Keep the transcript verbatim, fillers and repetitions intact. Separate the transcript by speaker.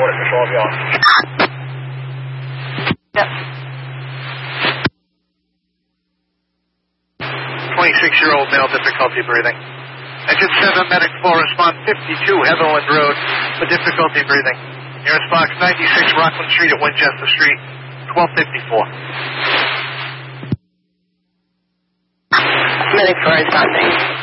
Speaker 1: Border Control, be on.
Speaker 2: Yep.
Speaker 3: twenty-six-year-old male, difficulty breathing. Engine seven, medic four, respond fifty-two Heatherland Road for difficulty breathing. Nearest box ninety-six Rockland Street at Winchester Street, twelve fifty-four.
Speaker 2: Medic four responding.